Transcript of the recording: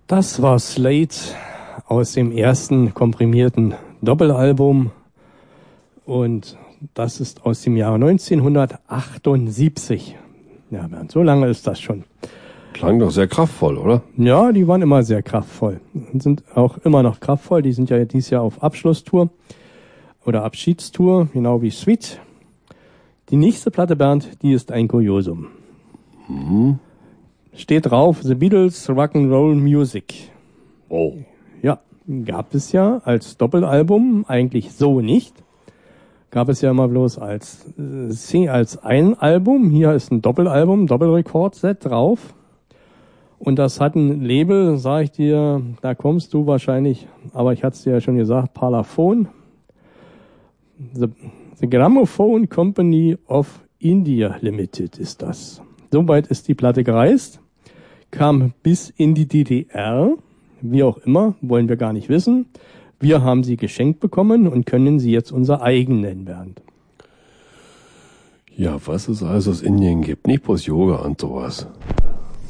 Das war Slate aus dem ersten komprimierten Doppelalbum und das ist aus dem Jahr 1978. Ja, Bernd, so lange ist das schon. Klang doch sehr kraftvoll, oder? Ja, die waren immer sehr kraftvoll und sind auch immer noch kraftvoll. Die sind ja dieses Jahr auf Abschlusstour oder Abschiedstour, genau wie Sweet. Die nächste Platte, Bernd, die ist ein Kuriosum. Steht drauf, The Beatles Rock'n'Roll Music. Oh. Ja, gab es ja als Doppelalbum eigentlich so nicht. Gab es ja immer bloß als ein Album. Hier ist ein Doppelalbum, Doppelrekordset drauf. Und das hat ein Label, sag ich dir, da kommst du wahrscheinlich, aber ich hatte es dir ja schon gesagt, Parlophone. The Gramophone Company of India Limited ist das. Soweit ist die Platte gereist, kam bis in die DDR, wie auch immer, wollen wir gar nicht wissen. Wir haben sie geschenkt bekommen und können sie jetzt unser eigen nennen, Bernd. Ja, was es alles aus Indien gibt, nicht bloß Yoga und sowas.